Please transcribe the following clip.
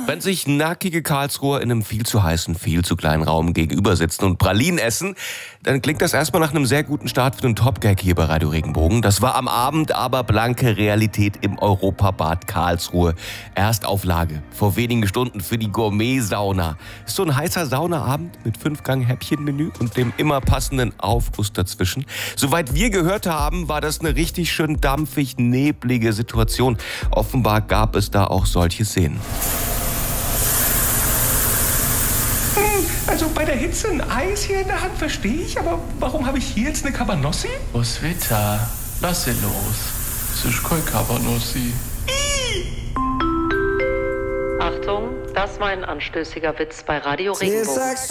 Wenn sich nackige Karlsruher in einem viel zu heißen, viel zu kleinen Raum gegenüber sitzen und Pralinen essen, dann klingt das erstmal nach einem sehr guten Start für den Top-Gag hier bei Radio Regenbogen. Das war am Abend aber blanke Realität im Europabad Karlsruhe. Erstauflage vor wenigen Stunden für die Gourmet-Sauna. Ist so ein heißer Saunaabend mit 5-Gang-Häppchen-Menü und dem immer passenden Aufguss dazwischen. Soweit wir gehört haben, war das eine richtig schön dampfig, neblige Situation. Offenbar gab es da auch solche Szenen. Also bei der Hitze ein Eis hier in der Hand verstehe ich, aber warum habe ich hier jetzt eine Cabanossi? Roswitha, lass sie los. Es ist kein Cabanossi. Achtung, das war ein anstößiger Witz bei Radio Regenbogen.